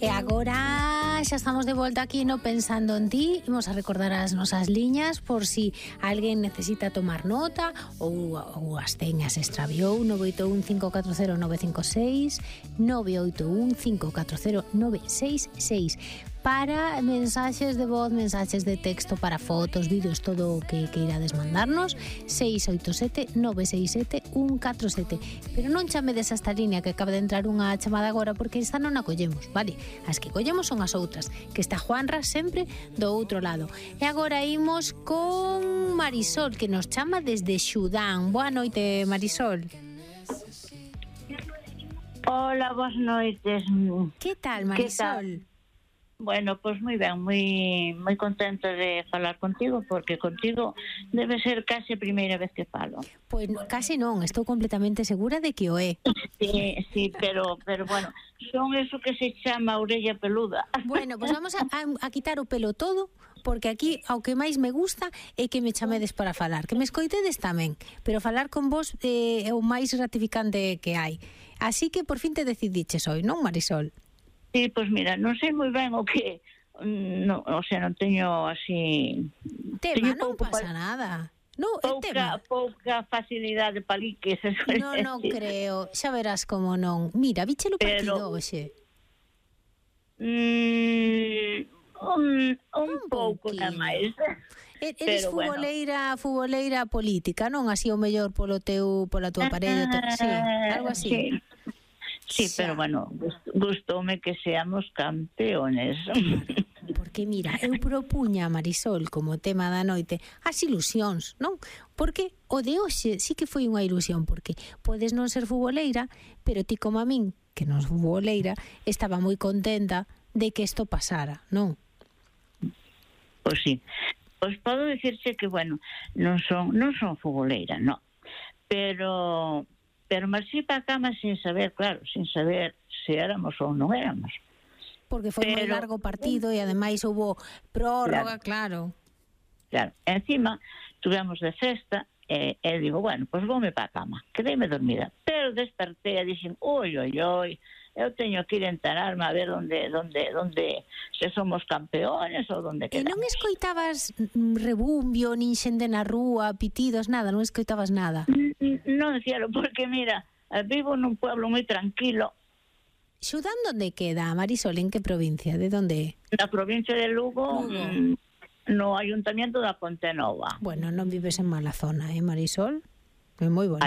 E agora xa estamos de volta aquí no Pensando en Ti. Imos a recordar as nosas liñas por si alguén necesita tomar nota ou as teñas extraviou. 981-540-956 981-540-966 para mensaxes de voz, mensaxes de texto, para fotos, vídeos, todo o que queirades mandarnos. 687-967-147. Pero non chamedes a esta línea que acaba de entrar unha chamada agora, porque esta non a collemos, vale? As que collemos son as outras, que está Juanra sempre do outro lado. E agora imos con Marisol, que nos chama desde Xudán. Boa noite, Marisol. Hola, boas noites. Que tal, Marisol? Bueno, pues moi ben, moi contenta de falar contigo, porque contigo debe ser case a primeira vez que falo. Pois case non, estou completamente segura de que o é. Sí, pero bueno, son eso que se chama orella peluda. Bueno, pues vamos a quitar o pelo todo, porque aquí ao que máis me gusta é que me chamedes para falar, que me escoitedes tamén, pero falar con vos é o máis gratificante que hai. Así que por fin te decidiches hoy, non, Marisol? Sí, pues mira, non sei moi ben o que... No, o sea, non teño así... Tema, non pasa nada. No, pouca facilidade paliques. Non creo, xa verás como non. Mira, viche o partido hoxe? Un pouco nada máis. Eres futboleira política, non? Así o mellor pola tua parella, sí, algo así. Sí, pero bueno, gustoume que seamos campeones. Porque mira, eu propuña a Marisol como tema da noite as ilusións, non? Porque o de hoxe sí que foi unha ilusión, porque podes non ser futboleira, pero ti como a min, que non sou futboleira, estaba moi contenta de que isto pasara, non? Pois sí. Pois podo dicirche que, bueno, non son futboleira, non. Pero marchei para a cama sin saber, claro, sin saber se éramos ou non éramos. Porque foi moi largo partido e ademais houve prórroga, claro. Claro, encima tuvemos de festa e digo, bueno, pois voume para a cama, quedeime dormida. Pero despertei e dixen, oi, eu teño que ir a enterarme a ver onde se somos campeones ou onde quedamos. E non escoitabas rebumbio, nin xente na rúa, pitidos, nada, non escoitabas nada? Non, cielo, porque mira, vivo nun pueblo moi tranquilo. Xudán onde queda, Marisol? En que provincia? De onde é? Na provincia de Lugo. No Ayuntamiento da Ponte Nova. Bueno, non vives en mala zona, Marisol? É moi bonito.